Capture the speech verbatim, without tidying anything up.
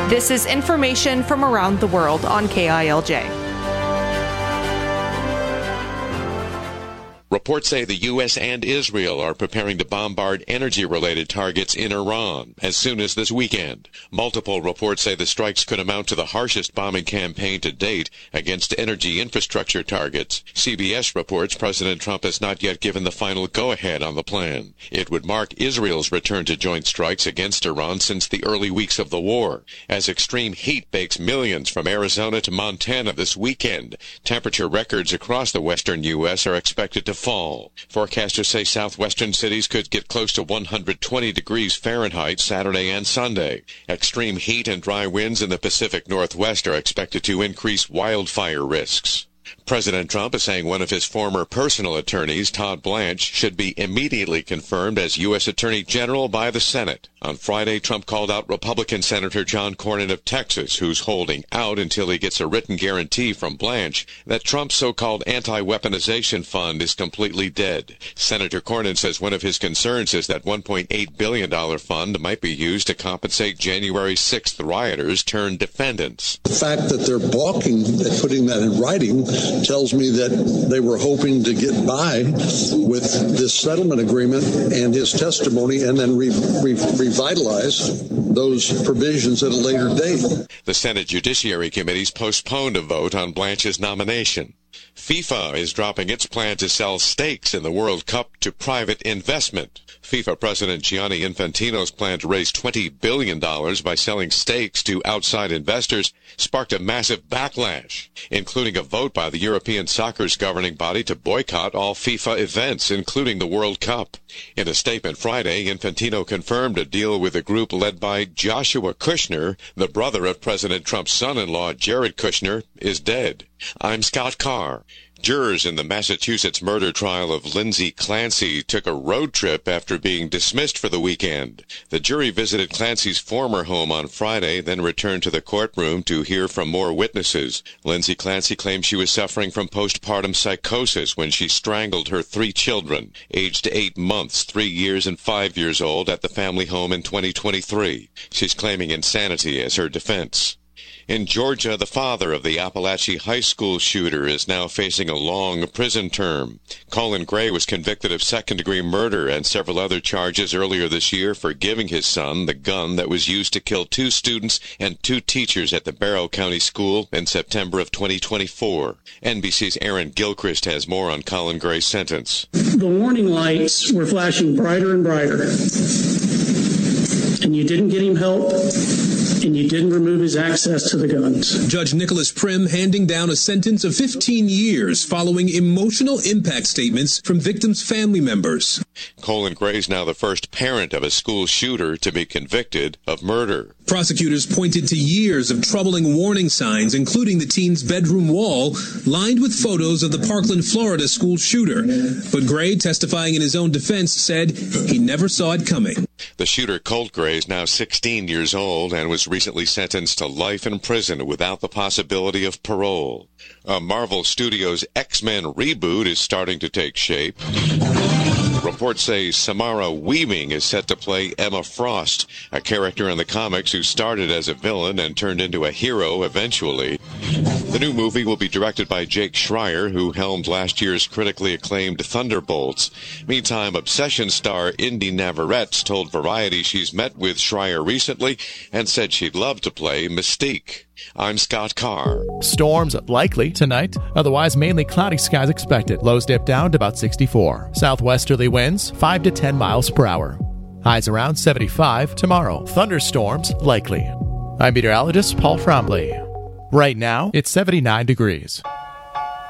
This is information from around the world on K I L J. Reports say the U S and Israel are preparing to bombard energy-related targets in Iran as soon as this weekend. Multiple reports say the strikes could amount to the harshest bombing campaign to date against energy infrastructure targets. C B S reports President Trump has not yet given the final go-ahead on the plan. It would mark Israel's return to joint strikes against Iran since the early weeks of the war. As extreme heat bakes millions from Arizona to Montana this weekend, temperature records across the western U S are expected to fall. Forecasters say southwestern cities could get close to one hundred twenty degrees Fahrenheit Saturday and Sunday. Extreme heat and dry winds in the Pacific Northwest are expected to increase wildfire risks. President Trump is saying one of his former personal attorneys, Todd Blanche, should be immediately confirmed as U S Attorney General by the Senate. On Friday, Trump called out Republican Senator John Cornyn of Texas, who's holding out until he gets a written guarantee from Blanche that Trump's so-called anti-weaponization fund is completely dead. Senator Cornyn says one of his concerns is that one point eight billion dollars fund might be used to compensate January sixth rioters turned defendants. The fact that they're balking at putting that in writing tells me that they were hoping to get by with this settlement agreement and his testimony and then re- re- revitalize those provisions at a later date. The Senate Judiciary Committee's postponed a vote on Blanche's nomination. FIFA is dropping its plan to sell stakes in the World Cup to private investment. FIFA President Gianni Infantino's plan to raise twenty billion dollars by selling stakes to outside investors sparked a massive backlash, including a vote by the European soccer's governing body to boycott all FIFA events, including the World Cup. In a statement Friday, Infantino confirmed a deal with a group led by Joshua Kushner, the brother of President Trump's son-in-law Jared Kushner, is dead. I'm Scott Carr. Jurors in the Massachusetts murder trial of Lindsay Clancy took a road trip after being dismissed for the weekend. The jury visited Clancy's former home on Friday, then returned to the courtroom to hear from more witnesses. Lindsay Clancy claims she was suffering from postpartum psychosis when she strangled her three children, aged eight months, three years, and five years old, at the family home in twenty twenty-three. She's claiming insanity as her defense. In Georgia, the father of the Appalachia High School shooter is now facing a long prison term. Colin Gray was convicted of second-degree murder and several other charges earlier this year for giving his son the gun that was used to kill two students and two teachers at the Barrow County School in September of twenty twenty-four. N B C's Aaron Gilchrist has more on Colin Gray's sentence. The warning lights were flashing brighter and brighter, and you didn't get him help, and you didn't remove his access to the guns. Judge Nicholas Prim handing down a sentence of fifteen years following emotional impact statements from victims' family members. Colin Gray is now the first parent of a school shooter to be convicted of murder. Prosecutors pointed to years of troubling warning signs, including the teen's bedroom wall, lined with photos of the Parkland, Florida school shooter. But Gray, testifying in his own defense, said he never saw it coming. The shooter, Colt Gray, is now sixteen years old and was recently sentenced to life in prison without the possibility of parole. A Marvel Studios X-Men reboot is starting to take shape. Reports say Samara Weaving is set to play Emma Frost, a character in the comics who started as a villain and turned into a hero eventually. The new movie will be directed by Jake Schreier, who helmed last year's critically acclaimed Thunderbolts. Meantime, Obsession star Indy Navarrete told Variety she's met with Schreier recently and said she'd love to play Mystique. I'm Scott Carr. Storms likely tonight. Otherwise, mainly cloudy skies expected. Lows dip down to about sixty-four. Southwesterly winds five to ten miles per hour. Highs around seventy-five tomorrow. Thunderstorms likely. I'm meteorologist Paul Fromley. Right now, it's seventy-nine degrees.